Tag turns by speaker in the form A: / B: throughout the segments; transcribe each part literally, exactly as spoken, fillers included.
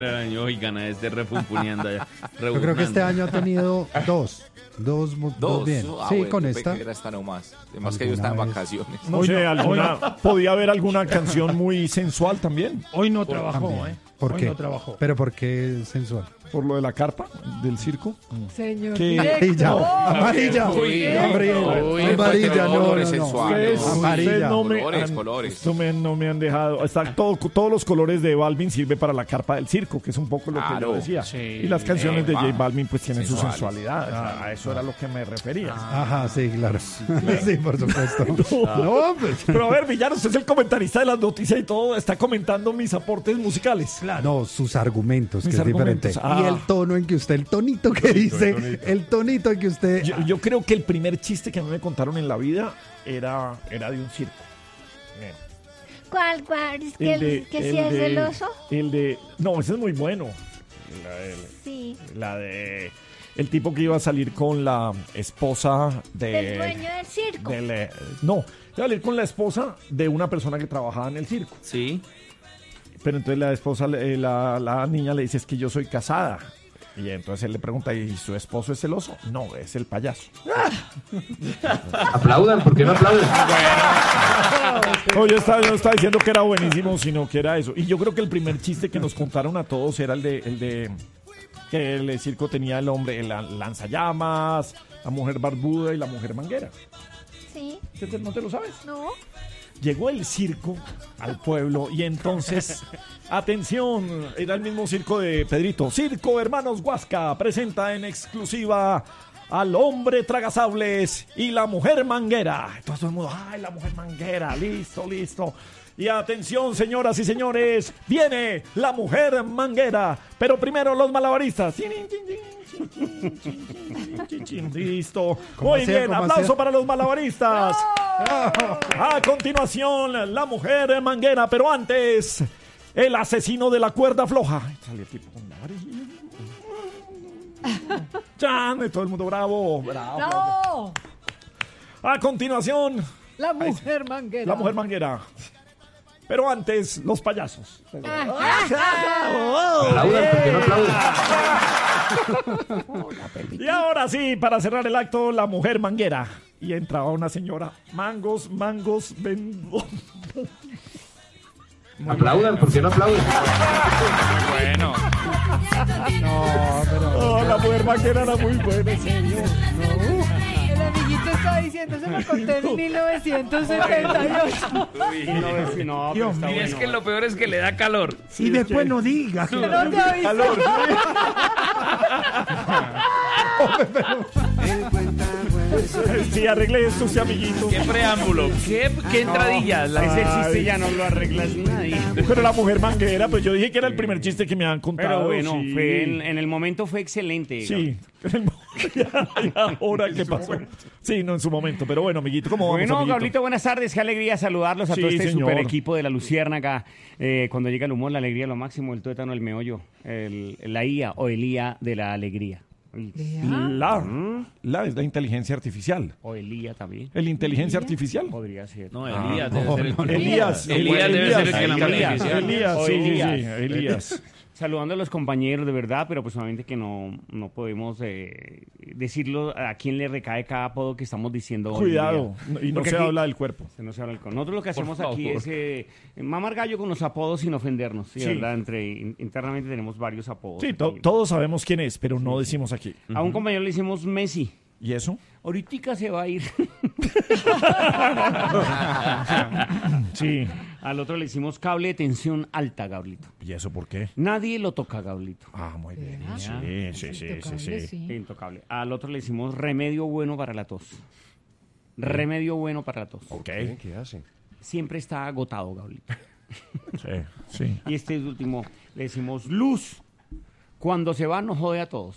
A: año y gana este refunfuneando allá.
B: Yo creo que este año ha tenido dos. Dos, dos, dos bien.
C: Ah,
B: sí,
C: bueno,
B: con
C: yo
B: esta.
C: Era esta nomás. Además que yo estaba en
B: vez.
C: vacaciones.
D: No
E: Hoy
D: sé,
E: no,
D: alguna,
E: hoy no.
D: podía haber alguna canción muy sensual también,
E: Hoy no trabajó,
B: También.
E: ¿eh?
B: ¿Por
E: Hoy
B: qué?
E: no trabajó.
B: ¿Pero por qué sensual?
D: por lo de la carpa del circo.
F: Señor
D: ¿Qué?
F: director.
B: Amarilla.
A: Uy,
B: Hombre,
A: uy,
B: amarilla, no, no,
C: colores
B: no.
C: sensuales.
D: Ustedes,
B: Amarilla.
D: ustedes no me
C: Colores,
D: han,
C: colores.
D: esto me- no me han dejado. Está todo, todos los colores de Balvin sirve para la carpa del circo, que es un poco lo que
C: Claro.
D: yo decía.
E: Sí.
D: Y las canciones de J Balvin pues tienen su
C: Sensuales.
D: sensualidad. O sea, a eso era lo que me refería.
B: Ajá, sí, claro. Sí, por supuesto. No, pues.
D: Pero a ver, Villano, usted es el comentarista de las noticias y todo, está comentando mis aportes musicales.
B: No, sus argumentos,
D: Mis
B: que es
D: argumentos,
B: diferente.
D: ah.
B: Y el tono en que usted, el tonito que dice, el tonito en que usted...
D: Yo, yo creo que el primer chiste que a mí me contaron en la vida era, era de un circo. Bien.
F: ¿Cuál, cuál? ¿Es que,
D: El de-
F: el- que
D: el
F: si es
D: de-
F: el oso?
D: El de... No, ese es muy bueno. La de,
F: Sí.
D: la de... El tipo que iba a salir con la esposa de...
F: Del dueño del circo.
D: del, eh, no, iba a salir con la esposa de una persona que trabajaba en el circo.
A: Sí.
D: Pero entonces la esposa, eh, la, la niña le dice, es que yo soy casada. Y entonces él le pregunta, ¿y su esposo es el oso? No, es el payaso.
G: Aplaudan, ¿por qué no aplauden?
D: No, yo estaba, yo no estaba diciendo que era buenísimo, sino que era eso. Y yo creo que el primer chiste que nos contaron a todos era el de, el de que el circo tenía el hombre, el lanzallamas, la mujer barbuda y la mujer manguera.
F: Sí.
D: ¿Te- te- ¿No te lo sabes?
F: No.
D: Llegó el circo al pueblo y entonces, atención, era el mismo circo de Pedrito. Circo Hermanos Huasca presenta en exclusiva al hombre tragasables y la mujer manguera. Entonces todo el mundo, ay, la mujer manguera, listo, listo. Y atención, señoras y señores, viene la mujer manguera. Pero primero los malabaristas. Listo. Muy
B: hacía?
D: bien,
B: ¿Cómo
D: aplauso
B: hacía?
D: para los malabaristas. A continuación, la mujer manguera, pero antes, el asesino de la cuerda floja. Ay, sale el tipo con la varilla. Chan, y todo el mundo bravo, bravo.
F: No.
D: A continuación,
F: La mujer manguera.
D: la mujer manguera. Pero antes, los payasos.
G: Aplaudan, ¿por qué no aplauden?
D: Y ahora sí, para cerrar el acto, la mujer manguera. Y entraba una señora. Mangos, mangos, vendo.
G: Aplaudan, ¿por qué no aplauden?
A: Bueno.
D: Oh, la mujer manguera era muy buena, en serio.
F: El amiguito está diciendo, se lo conté en mil novecientos setenta y ocho.
E: No, pero está
A: Y es
E: bueno.
A: que lo peor es que le da calor.
E: Y después no diga.
F: Yo no te avisé.
D: Calor. Sí, arregle esto, sí, amiguito.
A: Qué preámbulo, qué, qué entradilla. La-
E: Ese
D: Ay.
E: chiste ya no lo arreglas nadie.
D: Pero la mujer manguera, pues yo dije que era el primer chiste que me han contado.
E: Pero bueno,
D: sí.
E: fue en, en el momento fue excelente.
D: Sí. ¿Y ahora qué pasó? Sí, no en su momento. Pero bueno, amiguito, ¿cómo vamos,
E: Bueno,
D: amiguito?
E: Gablito, buenas tardes. Qué alegría saludarlos a
D: Sí,
E: todo este
D: señor.
E: super equipo de la Luciérnaga. Eh, cuando llega el humor, la alegría, lo máximo, el tuétano, el meollo, el, la I A o el I A de la alegría.
D: La, la es la inteligencia artificial.
E: O el I A también.
D: ¿El inteligencia artificial?
E: Podría ser.
A: No, Elías debe ser el que
D: Elías.
A: Elías debe ser el que la
D: Elías.
A: artificial.
D: Elías,
E: O
D: sí, sí,
E: Elías.
D: sí, Elías.
E: Saludando a los compañeros de verdad, pero pues obviamente que no, no podemos eh, decirlo a quién le recae cada apodo que estamos diciendo hoy
D: Cuidado,
E: día.
D: y no
E: Porque
D: se
E: aquí-
D: habla del cuerpo.
E: Se no se habla del con. Nosotros lo que hacemos
A: favor.
E: aquí es eh, mamar gallo con los apodos sin ofendernos, ¿sí?
D: Sí.
E: ¿Verdad? Entre, in- internamente tenemos varios apodos.
D: Sí, to-
E: aquí.
D: todos sabemos quién es, pero no decimos aquí.
E: A un compañero le hicimos Messi.
D: ¿Y eso?
E: Ahorita se va a ir.
D: Sí.
E: Al otro le hicimos cable de tensión alta, Gablito.
D: ¿Y eso por qué?
E: Nadie lo toca, Gablito.
D: Ah, muy bien.
F: Ah,
D: Sí, sí, sí, sí, sí.
E: Intocable. Al otro le hicimos remedio bueno para la tos. Remedio bueno para la tos.
D: Ok.
G: ¿Qué hacen?
E: Siempre está agotado, Gablito.
D: Sí, sí.
E: Y este último le decimos luz. Cuando se va nos jode a todos.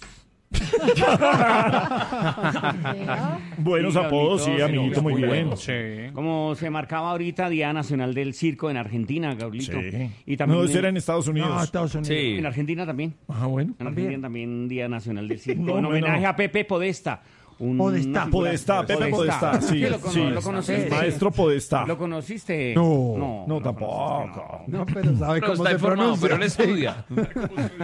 D: Buenos
E: Sí,
D: apodos, sí,
E: Gablito,
D: amiguito,
E: sí,
D: muy
E: muy
D: bien.
E: bueno. Como se marcaba ahorita Día Nacional del Circo en Argentina, Gablito.
D: Sí.
E: Y también
D: No, eso era en Estados Unidos.
E: No, Estados Unidos.
A: Sí.
E: En Argentina también.
D: Ah, bueno.
E: En Argentina también Día Nacional del Circo.
D: No,
E: en
D: bueno.
E: homenaje a Pepe Podesta. un
B: Podestá.
E: una figura-
D: Podestá, Pepe Podestá, sí,
E: lo, cono-
D: sí.
E: lo conociste.
D: Maestro Podestá.
E: ¿Lo conociste?
D: No, no,
E: lo
D: tampoco.
E: conociste, no.
B: No, pero sabe
A: Pero
B: cómo
A: está
B: se
A: informado,
B: pronuncia.
A: pero él estudia.